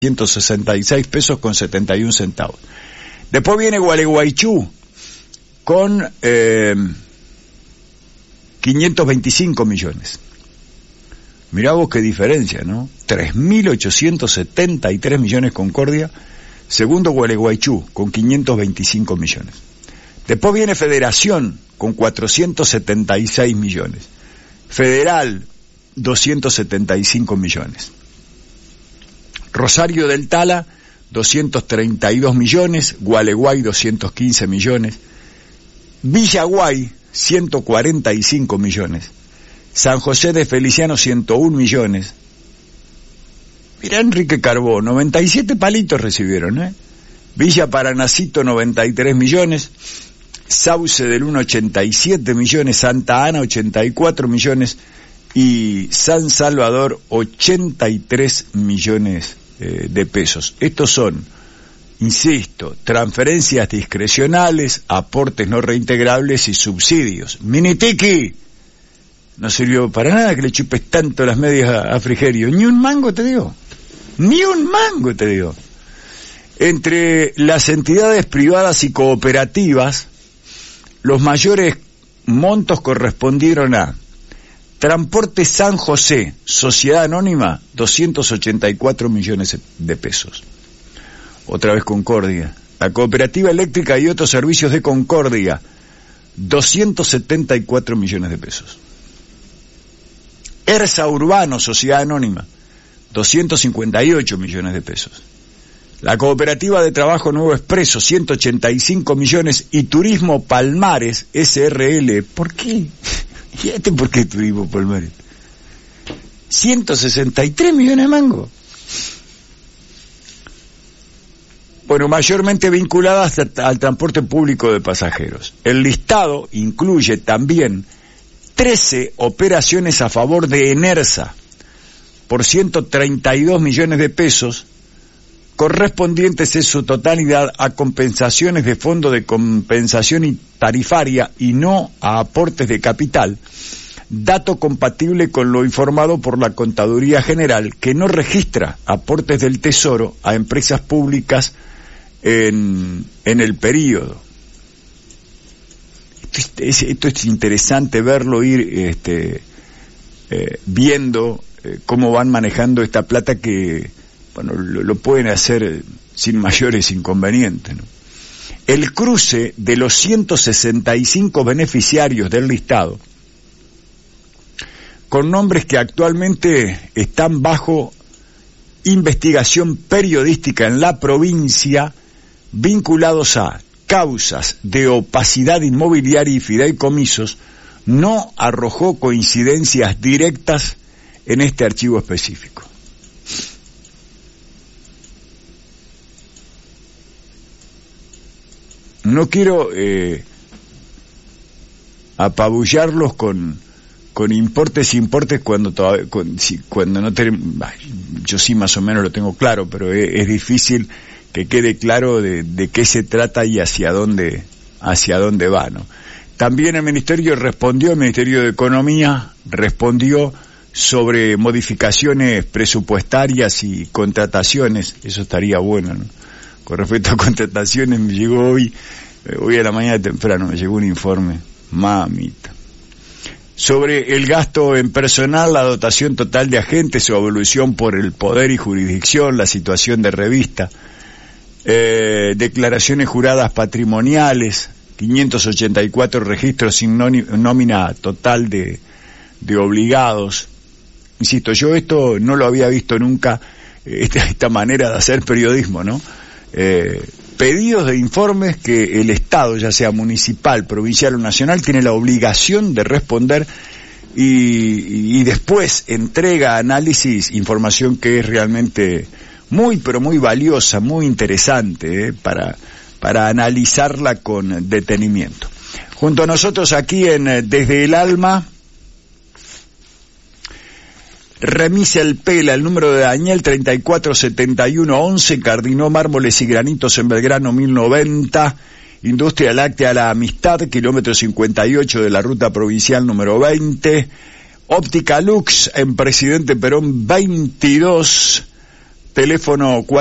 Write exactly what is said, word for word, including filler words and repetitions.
ciento sesenta y seis pesos con setenta y un centavos. Después viene Gualeguaychú con eh, quinientos veinticinco millones. Mirá vos qué diferencia, ¿no? tres mil ochocientos setenta y tres millones Concordia, segundo Gualeguaychú con quinientos veinticinco millones. Después viene Federación con cuatrocientos setenta y seis millones. Federal, doscientos setenta y cinco millones. Rosario del Tala, doscientos treinta y dos millones, Gualeguay, doscientos quince millones, Villaguay, ciento cuarenta y cinco millones, San José de Feliciano, ciento uno millones. Mirá Enrique Carbó, noventa y siete palitos recibieron, ¿eh? Villa Paranacito, noventa y tres millones, Sauce del Uno, ochenta y siete millones, Santa Ana, ochenta y cuatro millones, y San Salvador, ochenta y tres millones eh, de pesos. Estos son, insisto, transferencias discrecionales, aportes no reintegrables y subsidios. Minitiki, no sirvió para nada que le chupes tanto las medias a, a Frigerio. Ni un mango te dio, ni un mango te dio. Entre las entidades privadas y cooperativas, los mayores montos correspondieron a Transporte San José, Sociedad Anónima, doscientos ochenta y cuatro millones de pesos. Otra vez Concordia. La Cooperativa Eléctrica y otros servicios de Concordia, doscientos setenta y cuatro millones de pesos. ERSA Urbano, Sociedad Anónima, doscientos cincuenta y ocho millones de pesos. La Cooperativa de Trabajo Nuevo Expreso, ciento ochenta y cinco millones. Y Turismo Palmares, S R L, ¿por qué? ¿Y este por qué Turismo Palmares? ciento sesenta y tres millones de mangos. Bueno, mayormente vinculadas al transporte público de pasajeros. El listado incluye también trece operaciones a favor de Enersa por ciento treinta y dos millones de pesos, correspondientes en su totalidad a compensaciones de fondo de compensación tarifaria y no a aportes de capital, dato compatible con lo informado por la Contaduría General, que no registra aportes del Tesoro a empresas públicas en, en el período. Esto es, esto es interesante verlo, ir este, eh, viendo eh, cómo van manejando esta plata que, bueno, lo, lo pueden hacer sin mayores inconvenientes, ¿no? El cruce de los ciento sesenta y cinco beneficiarios del listado, con nombres que actualmente están bajo investigación periodística en la provincia, vinculados a causas de opacidad inmobiliaria y fideicomisos, no arrojó coincidencias directas en este archivo específico. No quiero eh, apabullarlos con, con importes y importes cuando todavía, con, si, cuando no tenemos, yo sí más o menos lo tengo claro, pero es, es difícil que quede claro de, de qué se trata y hacia dónde, hacia dónde va, ¿no? También el Ministerio respondió, el Ministerio de Economía respondió sobre modificaciones presupuestarias y contrataciones. Eso estaría bueno, ¿no? Con respecto a contrataciones, me llegó hoy, hoy a la mañana temprano, me llegó un informe, mamita. Sobre el gasto en personal, la dotación total de agentes, su evolución por el poder y jurisdicción, la situación de revista, eh, declaraciones juradas patrimoniales, quinientos ochenta y cuatro registros sin nómina total de, de obligados. Insisto, yo esto no lo había visto nunca, esta, esta manera de hacer periodismo, ¿no? Eh, pedidos de informes que el Estado, ya sea municipal, provincial o nacional, tiene la obligación de responder y, y después entrega análisis, información que es realmente muy, pero muy valiosa, muy interesante, eh, para, para analizarla con detenimiento. Junto a nosotros aquí en Desde el Alma, Remisa El Pela, el número de Daniel treinta y cuatro setenta y uno once, Cardinó Mármoles y Granitos en Belgrano mil noventa, Industria Láctea La Amistad, kilómetro cincuenta y ocho de la ruta provincial número veinte, Óptica Lux en Presidente Perón veintidós, teléfono